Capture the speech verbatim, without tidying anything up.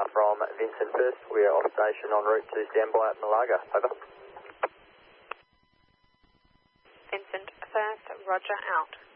from Vincent First. We are off station en route to standby at Malaga. Over. Vincent First, roger out.